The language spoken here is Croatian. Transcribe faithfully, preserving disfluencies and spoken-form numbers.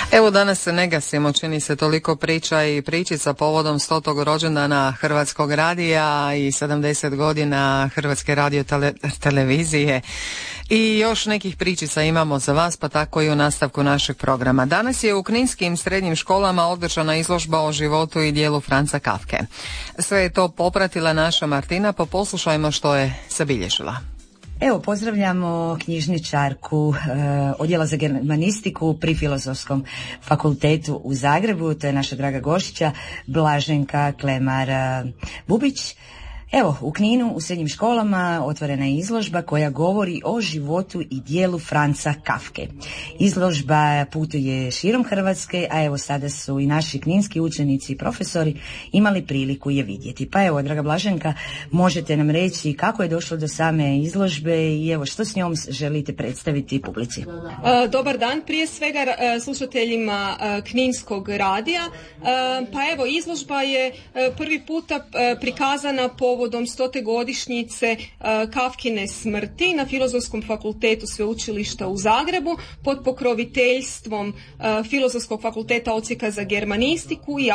Evo danas se ne gasimo, čini se toliko priča i pričica povodom stotog rođendana Hrvatskog radija i sedamdeset godina Hrvatske radio tele, televizije i još nekih pričica imamo za vas, pa tako i u nastavku našeg programa. Danas je u kninskim srednjim školama održana izložba o životu i djelu Franza Kafke. Sve je to popratila naša Martina, pa poslušajmo što je zabilježila. Evo, pozdravljamo knjižničarku e, odjela za germanistiku pri Filozofskom fakultetu u Zagrebu, to je naša draga gošća Blaženka Klemar-Bubić. Evo, u Kninu, u srednjim školama otvorena je izložba koja govori o životu i djelu Franza Kafke. Izložba putuje širom Hrvatske, a evo sada su i naši kninski učenici i profesori imali priliku je vidjeti. Pa evo, draga Blaženka, možete nam reći kako je došlo do same izložbe i evo što s njom želite predstaviti publici? Dobar dan, prije svega slušateljima Kninskog radija. Pa evo, izložba je prvi puta prikazana po povodom stote godišnjice uh, Kafkine smrti na Filozofskom fakultetu Sveučilišta u Zagrebu pod pokroviteljstvom uh, Filozofskog fakulteta Odsjeka za germanistiku i